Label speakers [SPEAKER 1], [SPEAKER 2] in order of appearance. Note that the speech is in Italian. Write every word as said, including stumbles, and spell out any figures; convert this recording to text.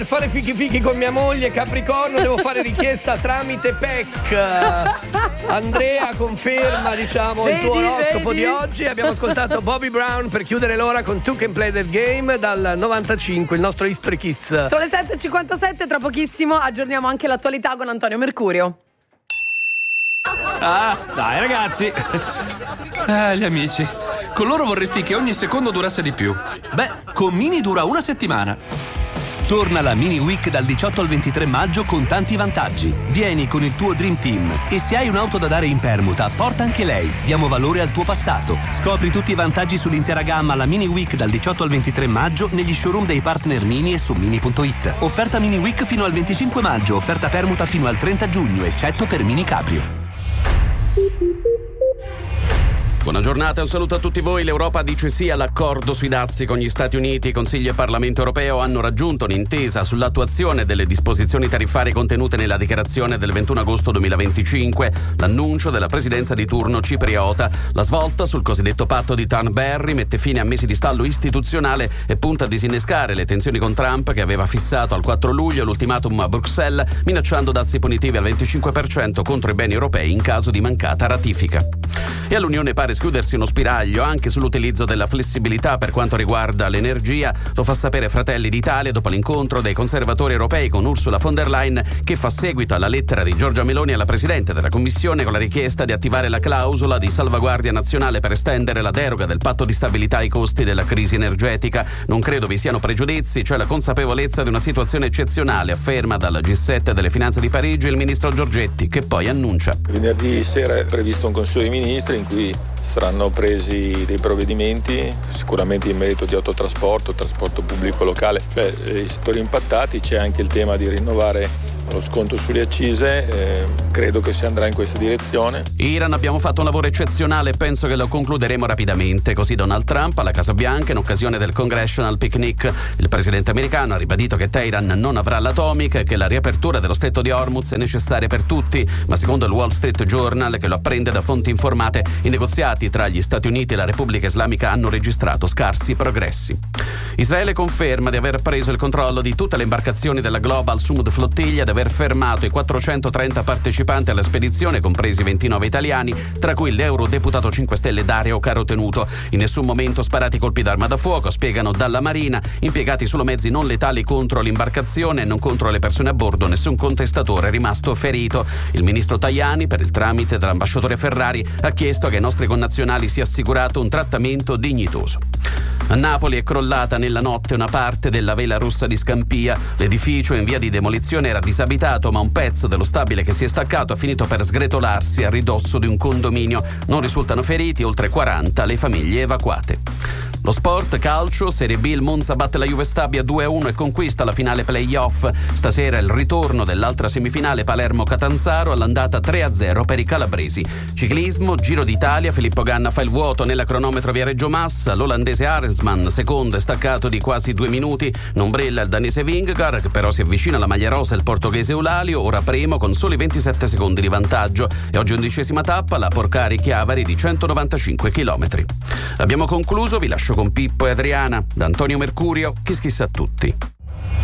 [SPEAKER 1] Per fare fichi fichi con mia moglie Capricorno devo fare richiesta tramite P E C. Andrea conferma, diciamo, vedi, il tuo oroscopo vedi. Di oggi. Abbiamo ascoltato Bobby Brown per chiudere l'ora con Two Can Play That Game dal novantacinque, il nostro History Kiss.
[SPEAKER 2] Sono le sette e cinquantasette, tra pochissimo aggiorniamo anche l'attualità con Antonio Mercurio.
[SPEAKER 3] Ah, dai ragazzi. Ah, gli amici. Con loro vorresti che ogni secondo durasse di più. Beh, con Mini dura una settimana.
[SPEAKER 4] Torna la Mini Week dal diciotto al ventitré maggio con tanti vantaggi. Vieni con il tuo Dream Team e se hai un'auto da dare in permuta, porta anche lei. Diamo valore al tuo passato. Scopri tutti i vantaggi sull'intera gamma alla Mini Week dal diciotto al ventitré maggio negli showroom dei partner Mini e su mini punto it. Offerta Mini Week fino al venticinque maggio, offerta permuta fino al trenta giugno, eccetto per Mini Cabrio.
[SPEAKER 3] Buona giornata e un saluto a tutti voi. L'Europa dice sì all'accordo sui dazi con gli Stati Uniti. Consiglio e Parlamento europeo hanno raggiunto un'intesa sull'attuazione delle disposizioni tariffarie contenute nella dichiarazione del ventuno agosto duemilaventicinque. L'annuncio della presidenza di turno cipriota. La svolta sul cosiddetto patto di Turnberry mette fine a mesi di stallo istituzionale e punta a disinnescare le tensioni con Trump, che aveva fissato al quattro luglio l'ultimatum a Bruxelles, minacciando dazi punitivi al venticinque per cento contro i beni europei in caso di mancata ratifica. E all'Unione pare schiudersi uno spiraglio anche sull'utilizzo della flessibilità per quanto riguarda l'energia. Lo fa sapere Fratelli d'Italia dopo l'incontro dei conservatori europei con Ursula von der Leyen, che fa seguito alla lettera di Giorgia Meloni alla Presidente della Commissione con la richiesta di attivare la clausola di salvaguardia nazionale per estendere la deroga del patto di stabilità ai costi della crisi energetica. Non credo vi siano pregiudizi, c'è la consapevolezza di una situazione eccezionale, afferma dalla G sette delle finanze di Parigi il ministro Giorgetti, che poi annuncia.
[SPEAKER 5] Venerdì sera è previsto un Consiglio dei Ministri in cui saranno presi dei provvedimenti sicuramente in merito di autotrasporto, trasporto pubblico locale, cioè i settori impattati. C'è anche il tema di rinnovare lo sconto sulle accise, eh, credo che si andrà in questa direzione.
[SPEAKER 3] Iran, abbiamo fatto un lavoro eccezionale e penso che lo concluderemo rapidamente. Così Donald Trump alla Casa Bianca in occasione del Congressional Picnic. Il presidente americano ha ribadito che Teheran non avrà l'atomica e che la riapertura dello stretto di Hormuz è necessaria per tutti, ma secondo il Wall Street Journal, che lo apprende da fonti informate, i negoziati tra gli Stati Uniti e la Repubblica Islamica hanno registrato scarsi progressi. Israele conferma di aver preso il controllo di tutte le imbarcazioni della Global Sumud Flottiglia, di aver fermato i quattrocentotrenta partecipanti alla spedizione, compresi ventinove italiani, tra cui l'eurodeputato cinque Stelle Dario Carotenuto. In nessun momento sparati colpi d'arma da fuoco, spiegano dalla Marina, impiegati solo mezzi non letali contro l'imbarcazione e non contro le persone a bordo, nessun contestatore è rimasto ferito. Il ministro Tajani, per il tramite dell'ambasciatore Ferrari, ha chiesto che ai nostri connazionali sia assicurato un trattamento dignitoso. A Napoli è crollata nella notte una parte della vela russa di Scampia. L'edificio in via di demolizione era disabitato, ma un pezzo dello stabile che si è staccato ha finito per sgretolarsi a ridosso di un condominio. Non risultano feriti, oltre quaranta le famiglie evacuate. Lo sport, calcio, Serie B, il Monza batte la Juve Stabia due a uno e conquista la finale play-off. Stasera il ritorno dell'altra semifinale Palermo-Catanzaro, all'andata tre a zero per i calabresi. Ciclismo, Giro d'Italia, Filippo Ganna fa il vuoto nella cronometro via Reggio Massa, l'olandese Arensman, secondo e staccato di quasi due minuti, non brilla il danese Vingegaard, che però si avvicina alla maglia rosa, il portoghese Eulalio, ora primo con soli ventisette secondi di vantaggio. E oggi undicesima tappa, la Porcari-Chiavari di centonovantacinque chilometri. Abbiamo concluso, vi lascio con Pippo e Adriana. Da Antonio Mercurio, Kiss Kiss a tutti.